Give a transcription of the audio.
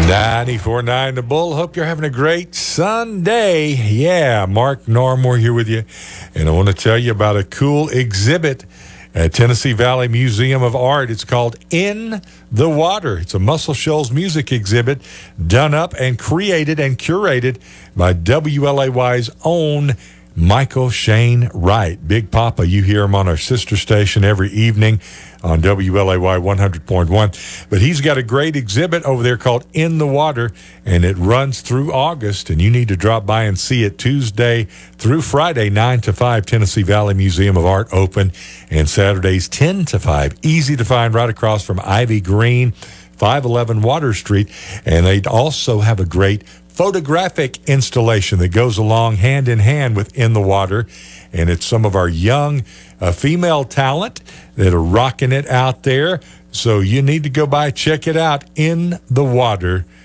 94.9 The Bull. Hope you're having a great Sunday. Yeah, Mark Normore here with you. And I want to tell you about a cool exhibit at Tennessee Valley Museum of Art. It's called In the Water. It's a Muscle Shoals music exhibit done up and created and curated by WLAY's own Michael Shane Wright. Big Papa, you hear him on our sister station every evening on WLAY 100.1. But he's got a great exhibit over there called In the Water, and it runs through August, and you need to drop by and see it Tuesday through Friday, 9 to 5, Tennessee Valley Museum of Art open, and Saturdays, 10 to 5. Easy to find right across from Ivy Green, 511 Water Street. And they also have a great photographic installation that goes along hand in hand with In the Water, and it's some of our young female talent that are rocking it out there. So you need to go by, check it out, In the Water